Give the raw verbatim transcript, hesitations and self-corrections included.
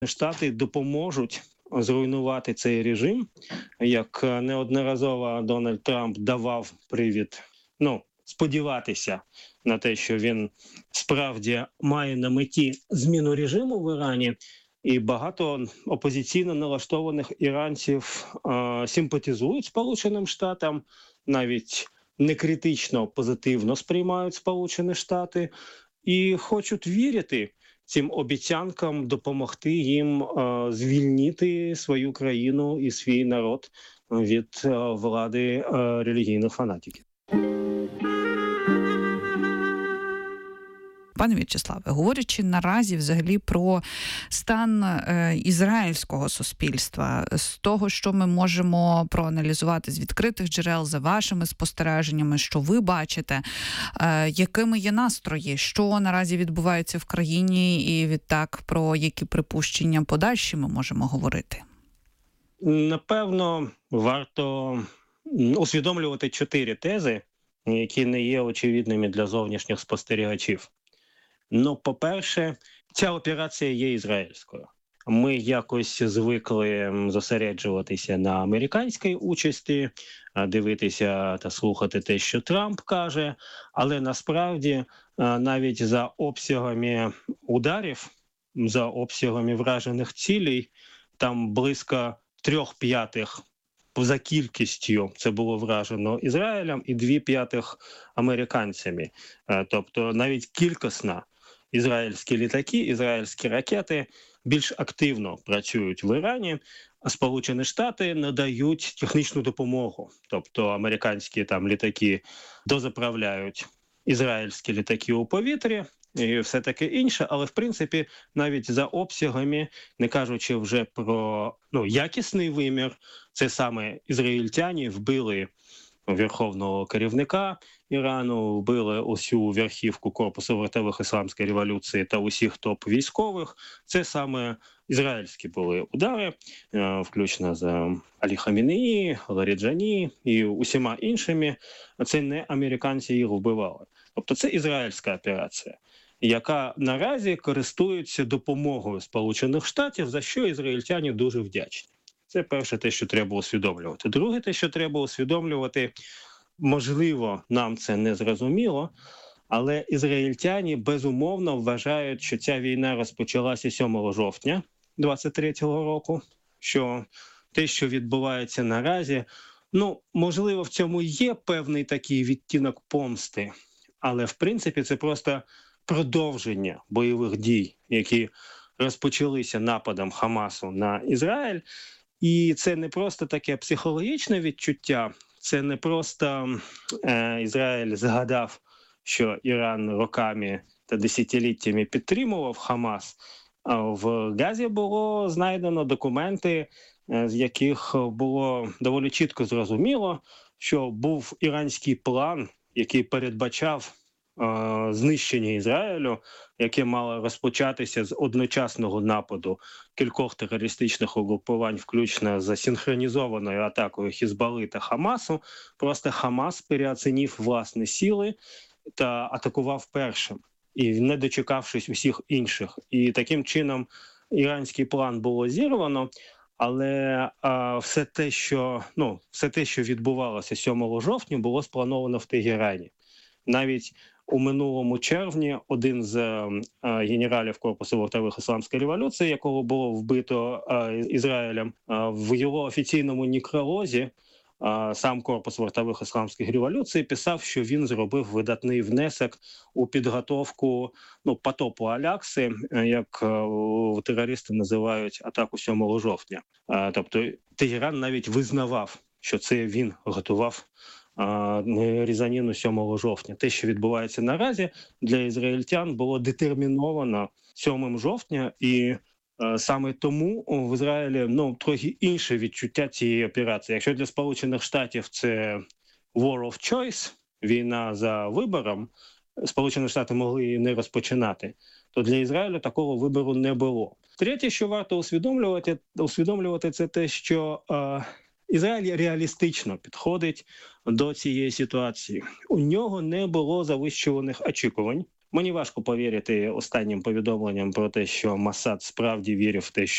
Штати допоможуть зруйнувати цей режим, як неодноразово Дональд Трамп давав привід, ну, сподіватися на те, що він справді має на меті зміну режиму в Ірані, і багато опозиційно налаштованих іранців е, симпатизують Сполученим Штатам, навіть не критично позитивно сприймають Сполучені Штати і хочуть вірити цим обіцянкам допомогти їм е, звільнити свою країну і свій народ від е, влади е, релігійних фанатиків. Пане В'ячеславе, говорячи наразі взагалі про стан е, ізраїльського суспільства, з того, що ми можемо проаналізувати з відкритих джерел, за вашими спостереженнями, що ви бачите, е, якими є настрої, що наразі відбувається в країні, і відтак про які припущення подальші ми можемо говорити? Напевно, варто усвідомлювати чотири тези, які не є очевидними для зовнішніх спостерігачів. Ну, по-перше, ця операція є ізраїльською. Ми якось звикли зосереджуватися на американській участі, дивитися та слухати те, що Трамп каже, але насправді навіть за обсягами ударів, за обсягами вражених цілей, там близько трьох п'ятих за кількістю це було вражено Ізраїлем і дві п'ятих американцями. Тобто навіть кількісно ізраїльські літаки, ізраїльські ракети більш активно працюють в Ірані, а Сполучені Штати надають технічну допомогу. Тобто американські там літаки дозаправляють ізраїльські літаки у повітрі і все таке інше, але в принципі навіть за обсягами, не кажучи вже про ну, якісний вимір, це саме ізраїльтяни вбили верховного керівника Ірану, вбили усю верхівку корпусу вартових ісламської революції та усіх топ-військових. Це саме ізраїльські були удари, включно з Алі Хамінеї, Ларіджані і усіма іншими. Це не американці їх вбивали. Тобто це ізраїльська операція, яка наразі користується допомогою Сполучених Штатів, за що ізраїльтяни дуже вдячні. Це перше те, що треба усвідомлювати. Друге те, що треба усвідомлювати, можливо, нам це не зрозуміло, але ізраїльтяни безумовно вважають, що ця війна розпочалася сьомого жовтня двадцять третього року, що те, що відбувається наразі, ну, можливо, в цьому є певний такий відтінок помсти, але, в принципі, це просто продовження бойових дій, які розпочалися нападом Хамасу на Ізраїль. І це не просто таке психологічне відчуття, це не просто е, Ізраїль згадав, що Іран роками та десятиліттями підтримував Хамас. А в Газі було знайдено документи, е, з яких було доволі чітко зрозуміло, що був іранський план, який передбачав знищення Ізраїлю, яке мало розпочатися з одночасного нападу кількох терористичних угрупувань, включно з синхронізованою атакою Хізбалли та Хамасу. Просто Хамас переоцінив власні сили та атакував першим, і не дочекавшись усіх інших. І таким чином іранський план було зірвано, але а, все те, що, ну, все те, що відбувалося сьомого жовтня, було сплановано в Тегерані. Навіть у минулому червні один з е, генералів корпусу вартових ісламської революції, якого було вбито е, Ізраїлем, е, в його офіційному некролозі е, сам корпус вартових ісламських революцій писав, що він зробив видатний внесок у підготовку ну, потопу Алякси, е, як е, терористи називають атаку сьомого жовтня. Е, тобто Тегеран навіть визнавав, що це він готував різаніну сьомого жовтня. Те, що відбувається наразі, для ізраїльтян було детерміновано сьомого жовтня, і е, саме тому в Ізраїлі ну, трохи інше відчуття цієї операції. Якщо для Сполучених Штатів це war of choice, війна за вибором, Сполучені Штати могли її не розпочинати, то для Ізраїлю такого вибору не було. Третє, що варто усвідомлювати, усвідомлювати це те, що е, Ізраїль реалістично підходить до цієї ситуації. У нього не було завищуваних очікувань. Мені важко повірити останнім повідомленням про те, що Масад справді вірив в те, що